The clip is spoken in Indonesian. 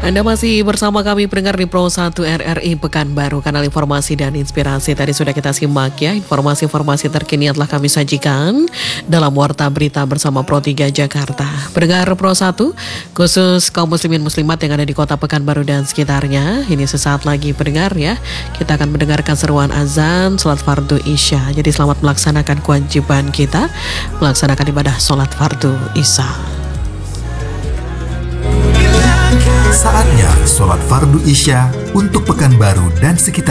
Anda masih bersama kami pendengar di Pro 1 RRI Pekanbaru, kanal informasi dan inspirasi. Tadi sudah kita simak ya, informasi-informasi terkini yang telah kami sajikan dalam Warta Berita bersama Pro 3 Jakarta. Pendengar Pro 1, khusus kaum muslimin muslimat yang ada di kota Pekanbaru dan sekitarnya, ini sesaat lagi pendengar ya, kita akan mendengarkan seruan azan sholat fardu isya. Jadi selamat melaksanakan kewajiban kita, melaksanakan ibadah sholat fardu isya. Saatnya sholat fardu isya untuk Pekanbaru dan sekitar.